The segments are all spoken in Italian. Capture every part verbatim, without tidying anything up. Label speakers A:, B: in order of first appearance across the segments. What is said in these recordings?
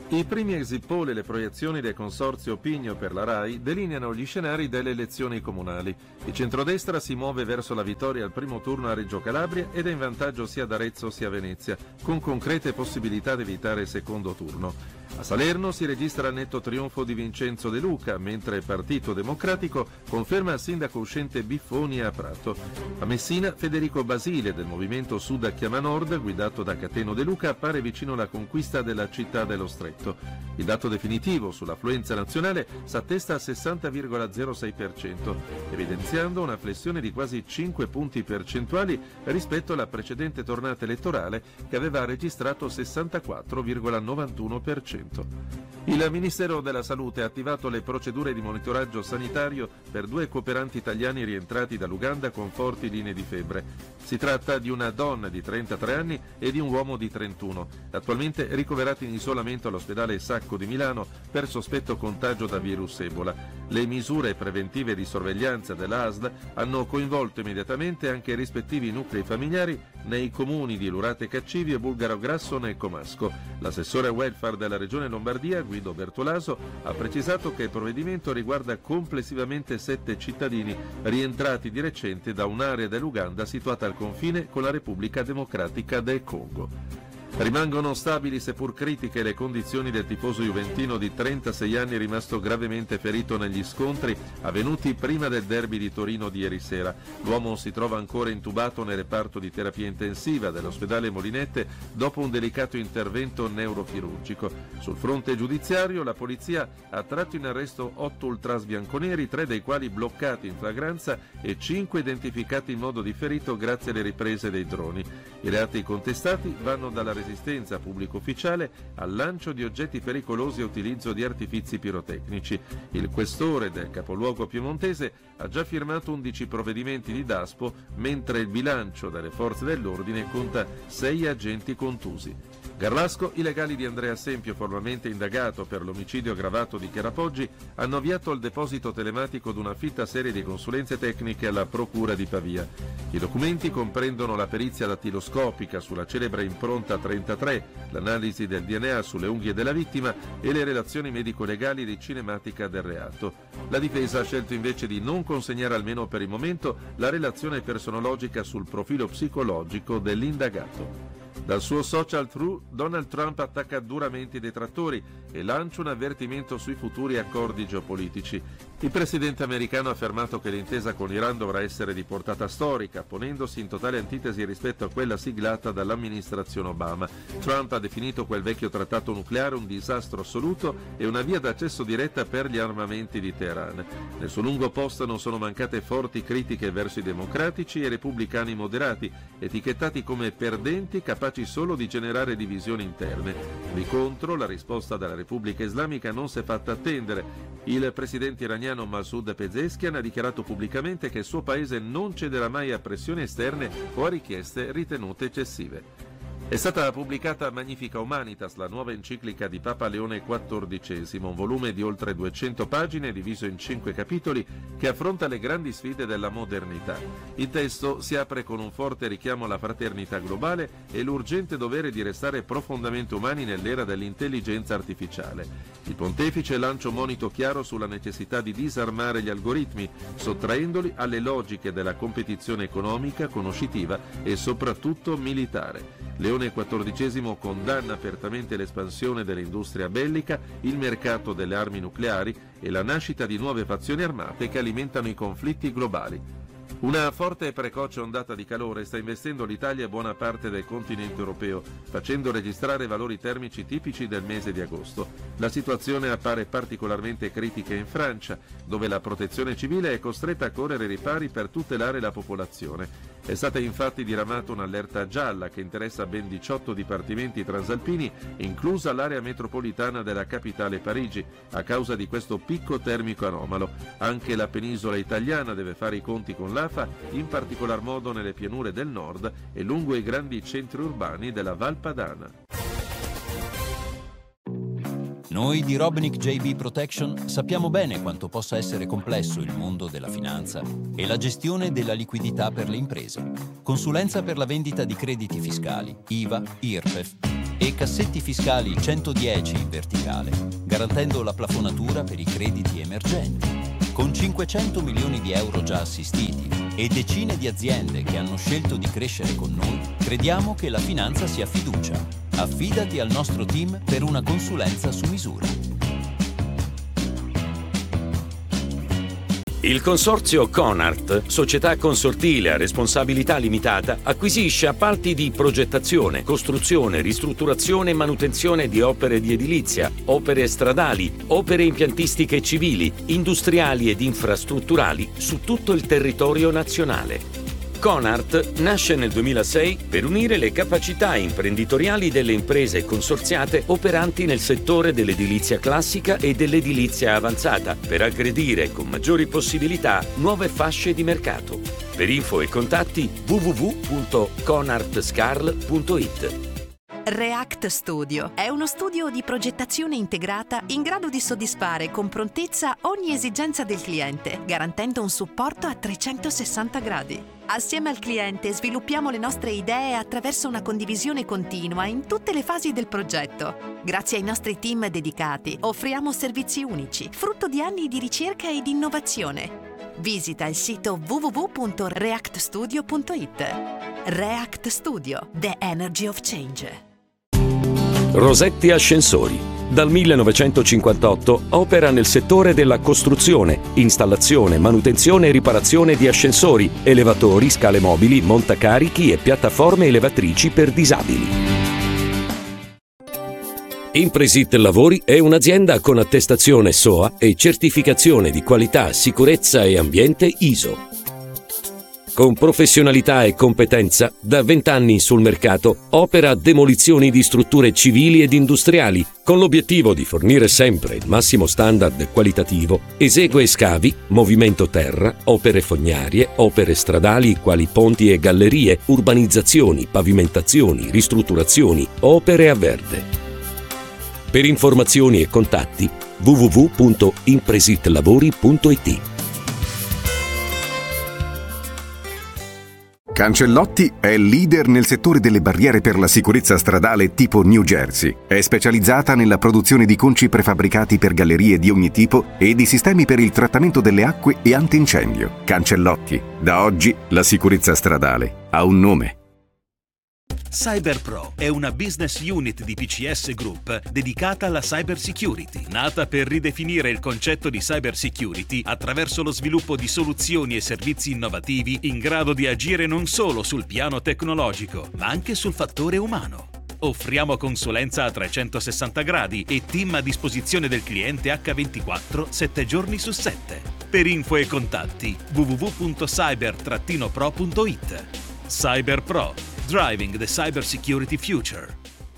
A: I primi exit poll e le proiezioni del consorzio Opinio per la RAI delineano gli scenari delle elezioni comunali. Il centrodestra si muove verso la vittoria al primo turno a Reggio Calabria ed è in vantaggio sia ad Arezzo sia a Venezia, con concrete possibilità di evitare il secondo turno. A Salerno si registra il netto trionfo di Vincenzo De Luca, mentre il Partito Democratico conferma il sindaco uscente Biffoni a Prato. A Messina, Federico Basile del Movimento Sud a Chiama Nord, guidato da Cateno De Luca, appare vicino alla conquista della città dello Stretto. Il dato definitivo sull'affluenza nazionale s'attesta al sessanta virgola zero sei per cento, evidenziando una flessione di quasi cinque punti percentuali rispetto alla precedente tornata elettorale che aveva registrato sessantaquattro virgola novantuno per cento. Il Ministero della Salute ha attivato le procedure di monitoraggio sanitario per due cooperanti italiani rientrati dall'Uganda con forti linee di febbre. Si tratta di una donna di trentatré anni e di un uomo di trentuno, attualmente ricoverati in isolamento all'ospedale Sacco di Milano per sospetto contagio da virus Ebola. Le misure preventive di sorveglianza dell'A S L hanno coinvolto immediatamente anche i rispettivi nuclei familiari nei comuni di Lurate Caccivi e Bulgaro Grasso nel Comasco. L'assessore welfare della Regione Lombardia, Guido Bertolaso, ha precisato che il provvedimento riguarda complessivamente sette cittadini rientrati di recente da un'area dell'Uganda situata al confine con la Repubblica Democratica del Congo. Rimangono stabili, seppur critiche, le condizioni del tifoso juventino di trentasei anni rimasto gravemente ferito negli scontri avvenuti prima del derby di Torino di ieri sera. L'uomo si trova ancora intubato nel reparto di terapia intensiva dell'ospedale Molinette dopo un delicato intervento neurochirurgico. Sul fronte giudiziario la polizia ha tratto in arresto otto ultras bianconeri, tre dei quali bloccati in flagranza e cinque identificati in modo differito grazie alle riprese dei droni. I reati contestati vanno dalla resistenza a pubblico ufficiale al lancio di oggetti pericolosi e utilizzo di artifizi pirotecnici. Il questore del capoluogo piemontese ha già firmato undici provvedimenti di daspo, mentre il bilancio delle forze dell'ordine conta sei agenti contusi. Garlasco, i legali di Andrea Sempio, formalmente indagato per l'omicidio aggravato di Cherapoggi, hanno avviato il deposito telematico di una fitta serie di consulenze tecniche alla Procura di Pavia. I documenti comprendono la perizia dattiloscopica sulla celebre impronta trentatré, l'analisi del D N A sulle unghie della vittima e le relazioni medico-legali di cinematica del reato. La difesa ha scelto invece di non consegnare, almeno per il momento, la relazione personologica sul profilo psicologico dell'indagato. Dal suo social True, Donald Trump attacca duramente i detrattori e lancia un avvertimento sui futuri accordi geopolitici. Il presidente americano ha affermato che l'intesa con l'Iran dovrà essere di portata storica, ponendosi in totale antitesi rispetto a quella siglata dall'amministrazione Obama. Trump ha definito quel vecchio trattato nucleare un disastro assoluto e una via d'accesso diretta per gli armamenti di Teheran. Nel suo lungo post non sono mancate forti critiche verso i democratici e i repubblicani moderati, etichettati come perdenti capaci solo di generare divisioni interne. Di contro, la risposta della Repubblica Islamica non si è fatta attendere. Il presidente iraniano Masoud Pezeshkian ha dichiarato pubblicamente che il suo paese non cederà mai a pressioni esterne o a richieste ritenute eccessive. È stata pubblicata Magnifica Humanitas, la nuova enciclica di Papa Leone quattordicesimo, un volume di oltre duecento pagine diviso in cinque capitoli che affronta le grandi sfide della modernità. Il testo si apre con un forte richiamo alla fraternità globale e l'urgente dovere di restare profondamente umani nell'era dell'intelligenza artificiale. Il pontefice lancia un monito chiaro sulla necessità di disarmare gli algoritmi, sottraendoli alle logiche della competizione economica, conoscitiva e soprattutto militare. Leone quattordicesimo condanna apertamente l'espansione dell'industria bellica, il mercato delle armi nucleari e la nascita di nuove fazioni armate che alimentano i conflitti globali. Una forte e precoce ondata di calore sta investendo l'Italia e buona parte del continente europeo, facendo registrare valori termici tipici del mese di agosto. La situazione appare particolarmente critica in Francia, dove la protezione civile è costretta a correre ai ripari per tutelare la popolazione. È stata infatti diramata un'allerta gialla che interessa ben diciotto dipartimenti transalpini, inclusa l'area metropolitana della capitale Parigi, a causa di questo picco termico anomalo. Anche la penisola italiana deve fare i conti con l'Afa, in particolar modo nelle pianure del nord e lungo i grandi centri urbani della Val Padana.
B: Noi di Robnick J B Protection sappiamo bene quanto possa essere complesso il mondo della finanza e la gestione della liquidità per le imprese. Consulenza per la vendita di crediti fiscali, I V A, I R P E F e e cassetti fiscali centodieci in verticale, garantendo la plafonatura per i crediti emergenti. Con cinquecento milioni di euro già assistiti e decine di aziende che hanno scelto di crescere con noi, crediamo che la finanza sia fiducia. Affidati al nostro team per una consulenza su misura.
C: Il consorzio Conart, società consortile a responsabilità limitata, acquisisce appalti di progettazione, costruzione, ristrutturazione e manutenzione di opere di edilizia, opere stradali, opere impiantistiche civili, industriali ed infrastrutturali su tutto il territorio nazionale. Conart nasce nel duemilasei per unire le capacità imprenditoriali delle imprese consorziate operanti nel settore dell'edilizia classica e dell'edilizia avanzata per aggredire con maggiori possibilità nuove fasce di mercato. Per info e contatti w w w punto conartscarl punto it.
D: React Studio è uno studio di progettazione integrata in grado di soddisfare con prontezza ogni esigenza del cliente, garantendo un supporto a trecentosessanta gradi. Assieme al cliente sviluppiamo le nostre idee attraverso una condivisione continua in tutte le fasi del progetto. Grazie ai nostri team dedicati offriamo servizi unici, frutto di anni di ricerca e di innovazione. Visita il sito w w w punto react studio punto it. React Studio, the energy of change.
C: Rosetti Ascensori. Dal millenovecentocinquantotto opera nel settore della costruzione, installazione, manutenzione e riparazione di ascensori, elevatori, scale mobili, montacarichi e piattaforme elevatrici per disabili. Impresit Lavori è un'azienda con attestazione S O A e certificazione di qualità, sicurezza e ambiente I S O. Con professionalità e competenza, da vent'anni sul mercato, opera demolizioni di strutture civili ed industriali, con l'obiettivo di fornire sempre il massimo standard qualitativo, esegue scavi, movimento terra, opere fognarie, opere stradali quali ponti e gallerie, urbanizzazioni, pavimentazioni, ristrutturazioni, opere a verde. Per informazioni e contatti w w w punto impresitlavori punto it.
E: Cancellotti è leader nel settore delle barriere per la sicurezza stradale tipo New Jersey. È specializzata nella produzione di conci prefabbricati per gallerie di ogni tipo e di sistemi per il trattamento delle acque e antincendio. Cancellotti, da oggi la sicurezza stradale ha un nome.
F: CyberPro è una business unit di P C S Group dedicata alla cyber security, nata per ridefinire il concetto di cyber security attraverso lo sviluppo di soluzioni e servizi innovativi in grado di agire non solo sul piano tecnologico, ma anche sul fattore umano. Offriamo consulenza a trecentosessanta gradi e team a disposizione del cliente acca ventiquattro, sette giorni su sette. Per info e contatti w w w punto cyber pro punto it. CyberPro. Driving the Cyber Security Future.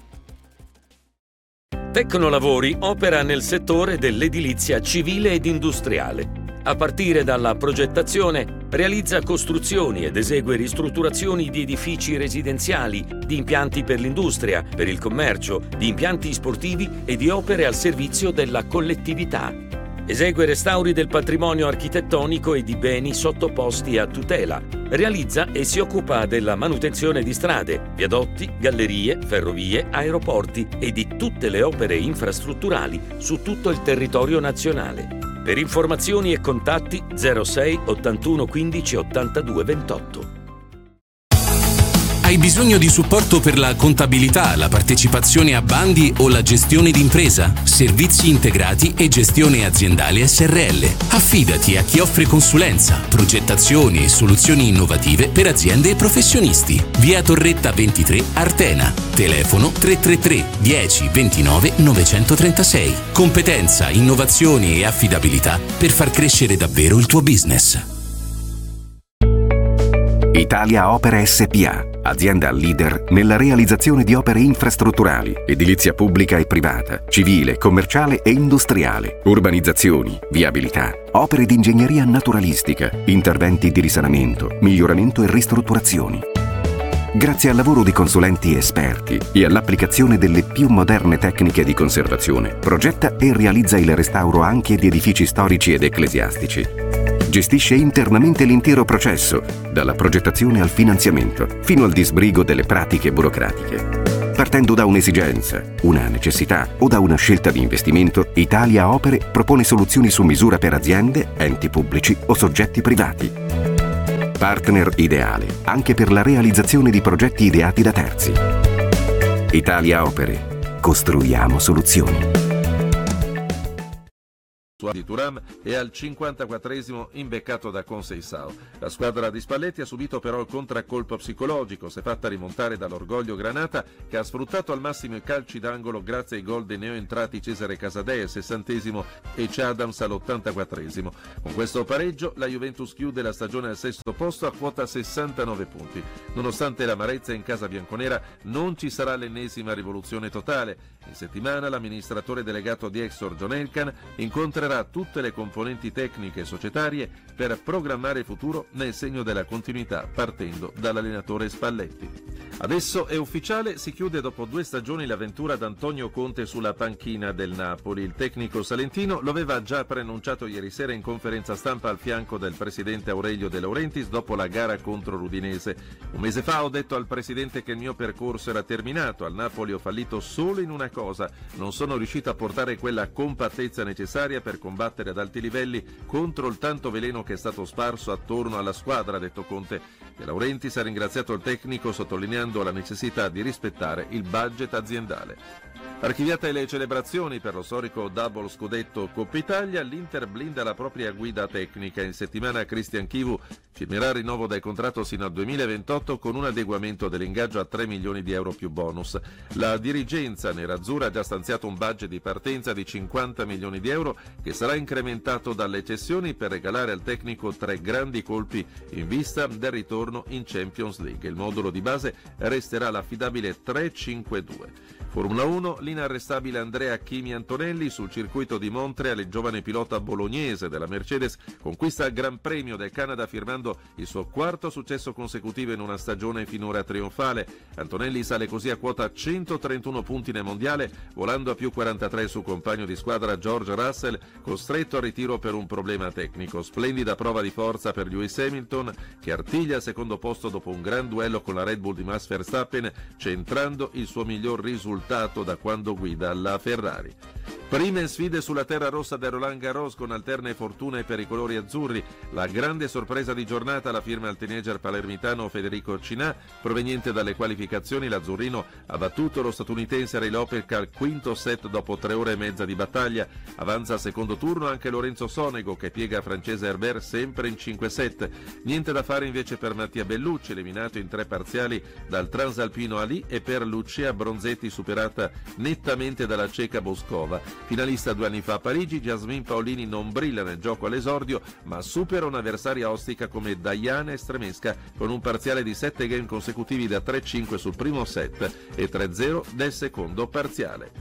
C: Tecnolavori opera nel settore dell'edilizia civile ed industriale. A partire dalla progettazione, realizza costruzioni ed esegue ristrutturazioni di edifici residenziali, di impianti per l'industria, per il commercio, di impianti sportivi e di opere al servizio della collettività. Esegue restauri del patrimonio architettonico e di beni sottoposti a tutela. Realizza e si occupa della manutenzione di strade, viadotti, gallerie, ferrovie, aeroporti e di tutte le opere infrastrutturali su tutto il territorio nazionale. Per informazioni e contatti zero sei ottantuno quindici ottantadue ventotto.
G: Hai bisogno di supporto per la contabilità, la partecipazione a bandi o la gestione d'impresa? Servizi integrati e gestione aziendale S R L. Affidati a chi offre consulenza, progettazioni e soluzioni innovative per aziende e professionisti. Via Torretta ventitré, Artena. Telefono tre tre tre dieci ventinove novecentotrentasei. Competenza, innovazione e affidabilità per far crescere davvero il tuo business.
E: Italia Opere S P A, azienda leader nella realizzazione di opere infrastrutturali, edilizia pubblica e privata, civile, commerciale e industriale, urbanizzazioni, viabilità, opere di ingegneria naturalistica, interventi di risanamento, miglioramento e ristrutturazioni. Grazie al lavoro di consulenti esperti e all'applicazione delle più moderne tecniche di conservazione, progetta e realizza il restauro anche di edifici storici ed ecclesiastici. Gestisce internamente l'intero processo, dalla progettazione al finanziamento, fino al disbrigo delle pratiche burocratiche. Partendo da un'esigenza, una necessità o da una scelta di investimento, Italia Opere propone soluzioni su misura per aziende, enti pubblici o soggetti privati. Partner ideale anche per la realizzazione di progetti ideati da terzi. Italia Opere. Costruiamo soluzioni.
A: Di Thuram è al cinquantaquattresimo imbeccato da Conceição. La squadra di Spalletti ha subito però il contraccolpo psicologico, si è fatta rimontare dall'orgoglio granata che ha sfruttato al massimo i calci d'angolo grazie ai gol dei neoentrati Cesare Casadei al sessantesimo e Adams all'ottantaquattresimo. Con questo pareggio la Juventus chiude la stagione al sesto posto a quota sessantanove punti. Nonostante l'amarezza in casa bianconera non ci sarà l'ennesima rivoluzione totale. In settimana l'amministratore delegato di Exor John Elkann incontrerà tutte le componenti tecniche e societarie per programmare il futuro nel segno della continuità, partendo dall'allenatore Spalletti. Adesso è ufficiale, si chiude dopo due stagioni l'avventura d'Antonio Conte sulla panchina del Napoli. Il tecnico salentino lo aveva già preannunciato ieri sera in conferenza stampa al fianco del presidente Aurelio De Laurentiis dopo la gara contro l'Udinese. Un mese fa ho detto al presidente che il mio percorso era terminato, al Napoli ho fallito solo in una cosa, non sono riuscito a portare quella compattezza necessaria per combattere ad alti livelli contro il tanto veleno che è stato sparso attorno alla squadra, ha detto Conte. De Laurentiis ha ringraziato il tecnico sottolineando la necessità di rispettare il budget aziendale. Archiviate le celebrazioni per lo storico double scudetto Coppa Italia, l'Inter blinda la propria guida tecnica. In settimana Christian Chivu firmerà il rinnovo del contratto sino al duemilaventotto con un adeguamento dell'ingaggio a tre milioni di euro più bonus. La dirigenza nerazzurra ha già stanziato un budget di partenza di cinquanta milioni di euro che sarà incrementato dalle cessioni per regalare al tecnico tre grandi colpi in vista del ritorno in Champions League. Il modulo di base resterà l'affidabile tre cinque due. Formula uno, l'inarrestabile Andrea Kimi Antonelli sul circuito di Montreal, il giovane pilota bolognese della Mercedes conquista il Gran Premio del Canada firmando il suo quarto successo consecutivo in una stagione finora trionfale. Antonelli sale così a quota centotrentuno punti nel mondiale, volando a più quarantatré il suo compagno di squadra George Russell, costretto al ritiro per un problema tecnico. Splendida prova di forza per Lewis Hamilton, che artiglia al secondo posto dopo un gran duello con la Red Bull di Max Verstappen, centrando il suo miglior risultato da quando guida la Ferrari. Prime sfide sulla terra rossa del Roland Garros con alterne fortune per i colori azzurri. La grande sorpresa di giornata la firma il teenager palermitano Federico Cinà, proveniente dalle qualificazioni. L'azzurrino ha battuto lo statunitense Ray Lopelka al quinto set dopo tre ore e mezza di battaglia. Avanza al secondo turno anche Lorenzo Sonego che piega francese Herbert sempre in cinque set. Niente da fare invece per Mattia Bellucci, eliminato in tre parziali dal transalpino Ali, e per Lucia Bronzetti superata nettamente dalla ceca Boscova. Finalista due anni fa a Parigi, Jasmine Paolini non brilla nel gioco all'esordio, ma supera un'avversaria ostica come Diana Estremesca con un parziale di sette game consecutivi da tre cinque sul primo set e tre zero del secondo parziale.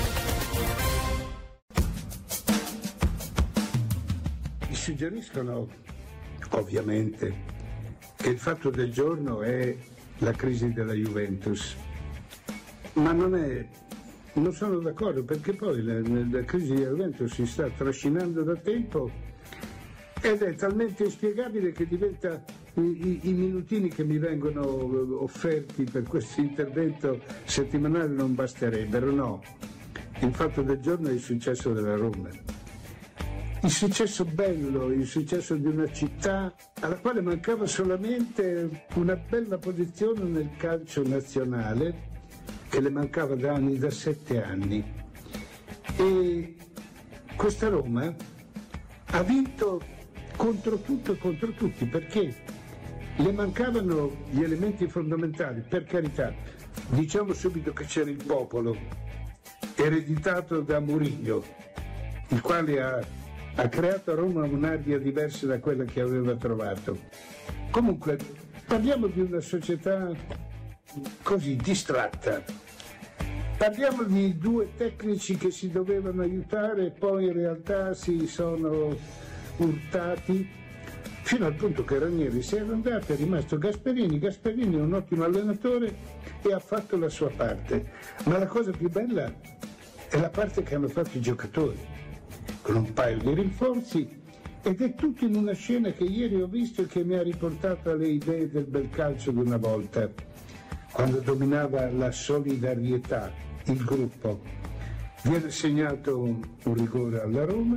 H: Mi suggeriscono, ovviamente, che il fatto del giorno è la crisi della Juventus, ma non è... Non sono d'accordo, perché poi la, la crisi della Juventus si sta trascinando da tempo ed è talmente inspiegabile che diventa i, i, i minutini che mi vengono offerti per questo intervento settimanale non basterebbero. No, il fatto del giorno è il successo della Roma, il successo bello, il successo di una città alla quale mancava solamente una bella posizione nel calcio nazionale, che le mancava da anni, da sette anni. E questa Roma ha vinto contro tutto e contro tutti, perché le mancavano gli elementi fondamentali. Per carità, diciamo subito che c'era il popolo, ereditato da Mourinho, il quale ha, ha creato a Roma un'aria diversa da quella che aveva trovato. Comunque, parliamo di una società così distratta. Parliamo di due tecnici che si dovevano aiutare e poi in realtà si sono urtati fino al punto che Ranieri si era andato, è rimasto Gasperini. Gasperini è un ottimo allenatore e ha fatto la sua parte, ma la cosa più bella è la parte che hanno fatto i giocatori, con un paio di rinforzi, ed è tutto in una scena che ieri ho visto e che mi ha riportato alle idee del bel calcio di una volta. quando dominava la solidarietà, il gruppo, viene segnato un, un rigore alla Roma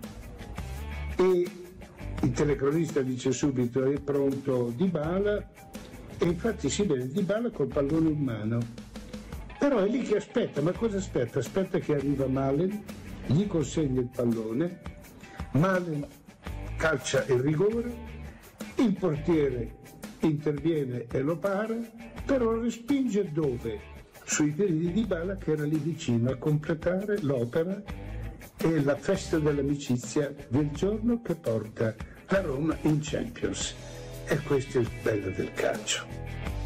H: e il telecronista dice subito è pronto Dybala, e infatti si vede Dybala col pallone in mano, però è lì che aspetta. Ma cosa aspetta? Aspetta che arriva Malen, gli consegna il pallone, Malen calcia il rigore, il portiere interviene e lo para, però lo respinge dove? Sui piedi di Dybala, che era lì vicino a completare l'opera e la festa dell'amicizia del giorno che porta la Roma in Champions. E questo è il bello del calcio.